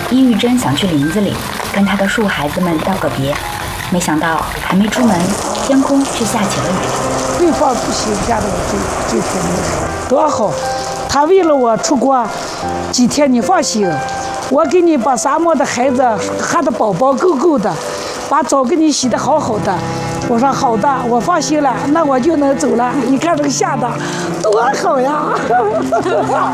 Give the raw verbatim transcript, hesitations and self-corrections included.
伊玉珍想去林子里跟她的树孩子们道个别，没想到还没出门，天空却下起了雨。 最放心干的这这天的事多好，他为了我出国几天，你放心，我给你把沙漠的孩子喊的饱饱够够的，把澡给你洗的好好的。我说好的，我放心了，那我就能走了。你看这个下的多好呀！